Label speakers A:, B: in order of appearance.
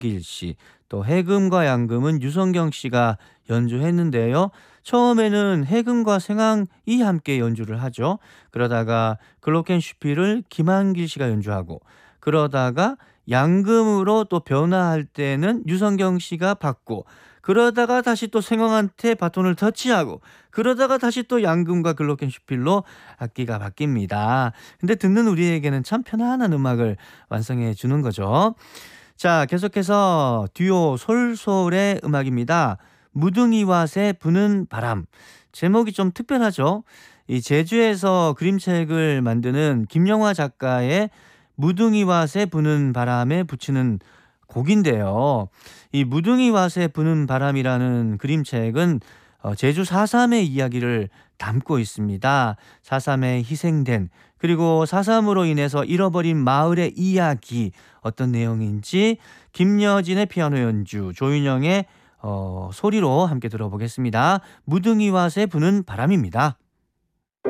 A: 박길 씨, 또 해금과 양금은 유성경 씨가 연주했는데요. 처음에는 해금과 생황이 함께 연주를 하죠. 그러다가 글로켄슈필을 김한길 씨가 연주하고, 그러다가 양금으로 또 변화할 때는 유성경 씨가 받고, 그러다가 다시 또 생황한테 바톤을 터치하고, 그러다가 다시 또 양금과 글로켄슈필로 악기가 바뀝니다. 근데 듣는 우리에게는 참 편안한 음악을 완성해 주는 거죠. 자, 계속해서 듀오 솔솔의 음악입니다. 무등이와 새 부는 바람. 제목이 좀 특별하죠. 이 제주에서 그림책을 만드는 김영화 작가의 무등이와 새 부는 바람에 붙이는 곡인데요. 이 무등이와 새 부는 바람이라는 그림책은 제주 4.3의 이야기를 담고 있습니다. 4.3에 희생된, 그리고 4.3으로 인해서 잃어버린 마을의 이야기, 어떤 내용인지 김여진의 피아노 연주, 조윤영의 소리로 함께 들어보겠습니다. 무등이와 새 부는 바람입니다.